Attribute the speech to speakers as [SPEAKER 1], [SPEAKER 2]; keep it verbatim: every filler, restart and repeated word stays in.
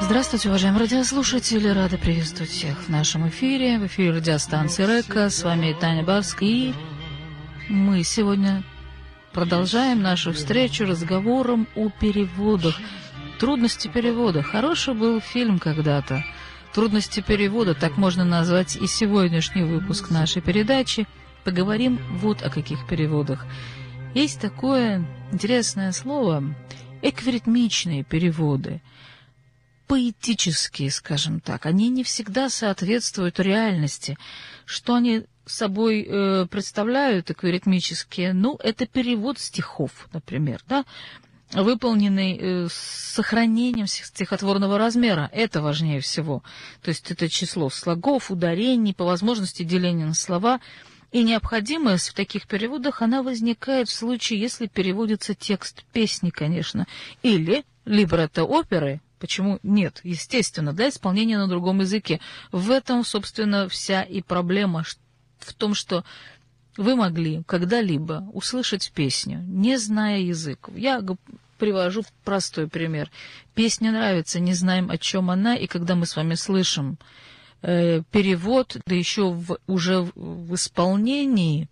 [SPEAKER 1] Здравствуйте, уважаемые радиослушатели. Рада приветствовать всех в нашем эфире. В эфире радиостанции РЭКО. С вами Таня Барск. И мы сегодня продолжаем нашу встречу разговором о переводах. Трудности перевода. Хороший был фильм когда-то. Трудности перевода, так можно назвать и сегодняшний выпуск нашей передачи. Поговорим вот о каких переводах. Есть такое интересное слово — эквиритмичные переводы. Поэтические, скажем так. Они не всегда соответствуют реальности. Что они собой э, представляют, эквиритмические? Ну, это перевод стихов, например, да, выполненный э, с сохранением стихотворного размера. Это важнее всего. То есть это число слогов, ударений, по возможности деления на слова. И необходимость в таких переводах, она возникает в случае, если переводится текст песни, конечно, или либретто оперы. Почему нет? Естественно, для исполнения на другом языке. В этом, собственно, вся и проблема в том, что вы могли когда-либо услышать песню, не зная язык. Я привожу простой пример. Песня нравится, не знаем, о чем она, и когда мы с вами слышим э, перевод, да еще в, уже в исполнении